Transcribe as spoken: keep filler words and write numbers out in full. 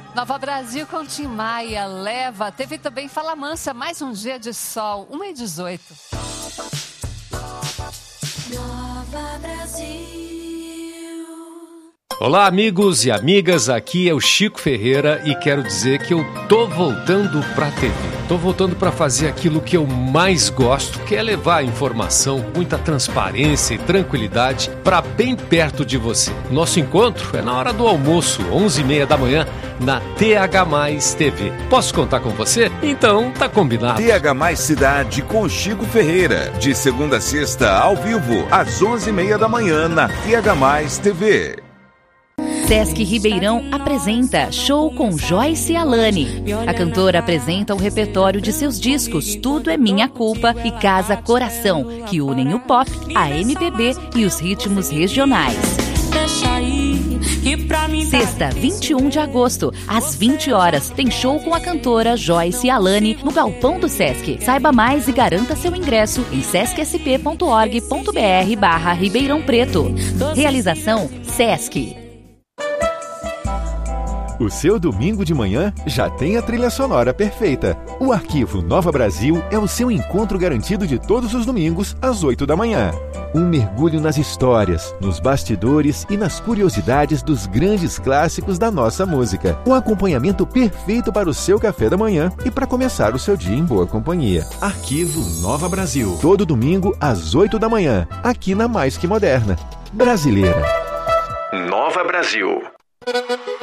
Nova Brasil com Tim Maia, Leva. Teve também Fala Mansa, mais um dia de sol, uma e dezoito. Nova Brasil. Olá, amigos e amigas, aqui é o Chico Ferreira e quero dizer que eu tô voltando pra T V. Tô voltando pra fazer aquilo que eu mais gosto, que é levar informação, muita transparência e tranquilidade pra bem perto de você. Nosso encontro é na hora do almoço, onze e meia da manhã, na T H mais T V. Posso contar com você? Então tá combinado. T H mais Cidade com Chico Ferreira, de segunda a sexta, ao vivo, às onze e meia da manhã, na T H mais T V. Sesc Ribeirão apresenta Show com Joyce Alane. A cantora apresenta o repertório de seus discos Tudo é Minha Culpa e Casa Coração, que unem o pop, a M P B e os ritmos regionais. Sexta, vinte e um de agosto, às vinte horas, tem show com a cantora Joyce Alane no Galpão do Sesc. Saiba mais e garanta seu ingresso em sescsp ponto org ponto br barra Ribeirão Preto. Realização Sesc. O seu domingo de manhã já tem a trilha sonora perfeita. O Arquivo Nova Brasil é o seu encontro garantido de todos os domingos, às oito da manhã. Um mergulho nas histórias, nos bastidores e nas curiosidades dos grandes clássicos da nossa música. Um acompanhamento perfeito para o seu café da manhã e para começar o seu dia em boa companhia. Arquivo Nova Brasil. Todo domingo, às oito da manhã, aqui na Mais Que Moderna. Brasileira. Nova Brasil.